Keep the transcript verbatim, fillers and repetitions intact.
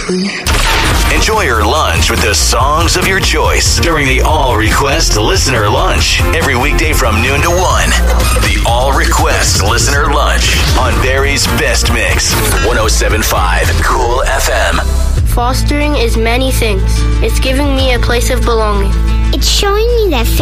please? Enjoy your lunch with the songs of your choice during the All Request Listener Lunch. Every weekday from noon to one. The All Request Listener Lunch on Barry's Best Mix. one oh seven point five Cool F M. Fostering is many things. It's giving me a place of belonging. It's showing me that